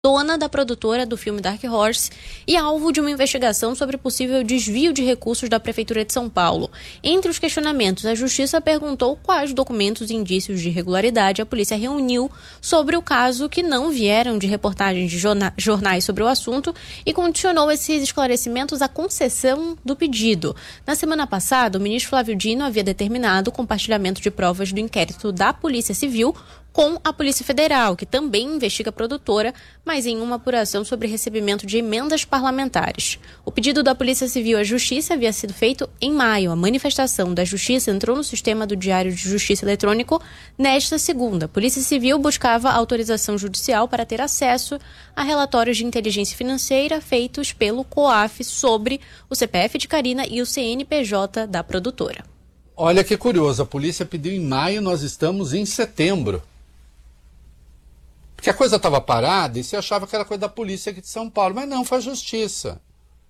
dona da produtora do filme Dark Horse e alvo de uma investigação sobre possível desvio de recursos da Prefeitura de São Paulo. Entre os questionamentos, a Justiça perguntou quais documentos e indícios de irregularidade a polícia reuniu sobre o caso que não vieram de reportagens de jornais sobre o assunto e condicionou esses esclarecimentos à concessão do pedido. Na semana passada, o ministro Flávio Dino havia determinado o compartilhamento de provas do inquérito da Polícia Civil com a Polícia Federal, que também investiga a produtora, mas em uma apuração sobre recebimento de emendas parlamentares. O pedido da Polícia Civil à Justiça havia sido feito em maio. A manifestação da Justiça entrou no sistema do Diário de Justiça Eletrônico nesta segunda. A Polícia Civil buscava autorização judicial para ter acesso a relatórios de inteligência financeira feitos pelo COAF sobre o CPF de Carina e o CNPJ da produtora. Olha que curioso, a polícia pediu em maio, nós estamos em setembro. Porque a coisa estava parada e você achava que era coisa da polícia aqui de São Paulo. Mas não, foi a Justiça.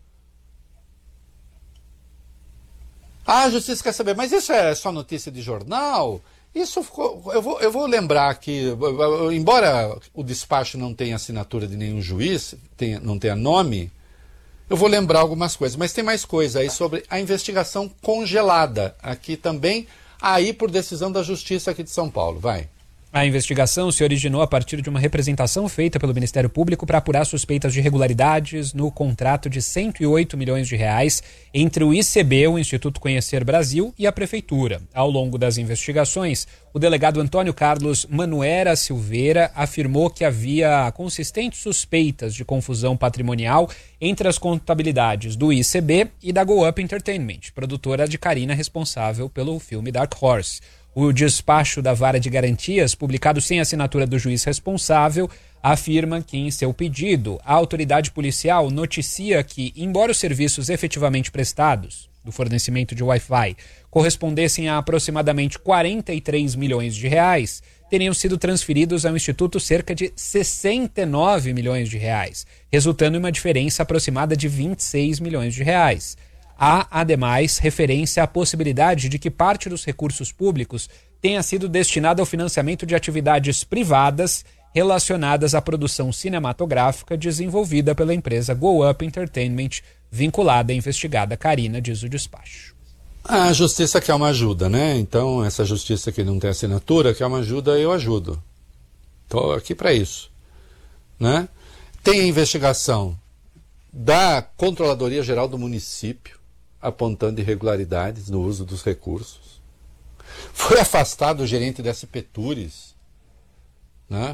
Ah, a Justiça quer saber, mas isso é só notícia de jornal? Isso ficou, eu vou lembrar que, embora o despacho não tenha assinatura de nenhum juiz, não tenha nome, eu vou lembrar algumas coisas. Mas tem mais coisa aí sobre a investigação congelada aqui também, aí por decisão da Justiça aqui de São Paulo. Vai. A investigação se originou a partir de uma representação feita pelo Ministério Público para apurar suspeitas de irregularidades no contrato de 108 milhões de reais entre o ICB, o Instituto Conhecer Brasil, e a Prefeitura. Ao longo das investigações, o delegado Antônio Carlos Manuera Silveira afirmou que havia consistentes suspeitas de confusão patrimonial entre as contabilidades do ICB e da Go Up Entertainment, produtora de Carina responsável pelo filme Dark Horse. O despacho da Vara de Garantias, publicado sem assinatura do juiz responsável, afirma que, em seu pedido, a autoridade policial noticia que, embora os serviços efetivamente prestados do fornecimento de Wi-Fi correspondessem a aproximadamente 43 milhões de reais, teriam sido transferidos ao Instituto cerca de 69 milhões de reais, resultando em uma diferença aproximada de 26 milhões de reais. Há, ademais, referência à possibilidade de que parte dos recursos públicos tenha sido destinada ao financiamento de atividades privadas relacionadas à produção cinematográfica desenvolvida pela empresa Go Up Entertainment, vinculada à investigada Carina, diz o despacho. A Justiça quer uma ajuda, né? Então, essa Justiça que não tem assinatura, quer uma ajuda, eu ajudo. Estou aqui para isso, né? Tem a investigação da Controladoria Geral do Município, apontando irregularidades no uso dos recursos. Foi afastado o gerente da SP Tours, né?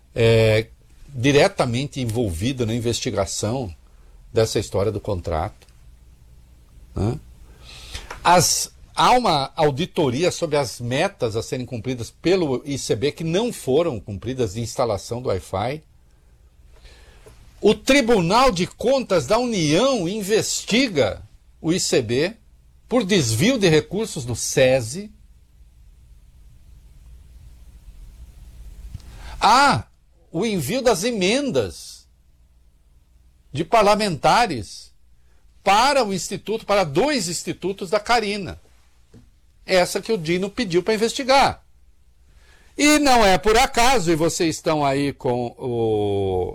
Diretamente envolvido na investigação dessa história do contrato. Né? Há uma auditoria sobre as metas a serem cumpridas pelo ICB que não foram cumpridas de instalação do Wi-Fi. O Tribunal de Contas da União investiga o ICB por desvio de recursos do SESI. Há o envio das emendas de parlamentares para o instituto, para 2 institutos da Carina. Essa que o Dino pediu para investigar. E não é por acaso, e vocês estão aí com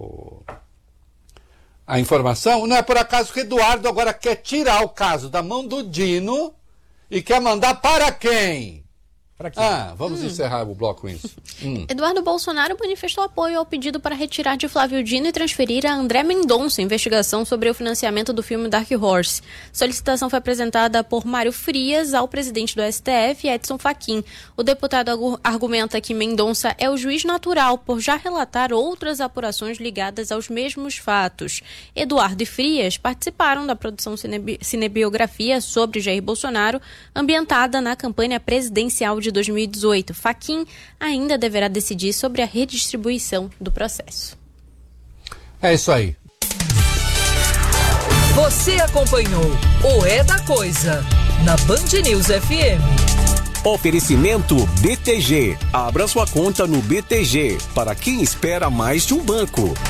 a informação, não é por acaso que Eduardo agora quer tirar o caso da mão do Dino e quer mandar para quem? Vamos encerrar o bloco com isso. Eduardo Bolsonaro manifestou apoio ao pedido para retirar de Flávio Dino e transferir a André Mendonça a investigação sobre o financiamento do filme Dark Horse. A solicitação foi apresentada por Mário Frias ao presidente do STF, Edson Fachin. O deputado argumenta que Mendonça é o juiz natural por já relatar outras apurações ligadas aos mesmos fatos. Eduardo e Frias participaram da produção cinebiografia sobre Jair Bolsonaro, ambientada na campanha presidencial de 2018. Fachin ainda deverá decidir sobre a redistribuição do processo. É isso aí. Você acompanhou o É da Coisa na Band News FM. Oferecimento BTG. Abra sua conta no BTG para quem espera mais de um banco.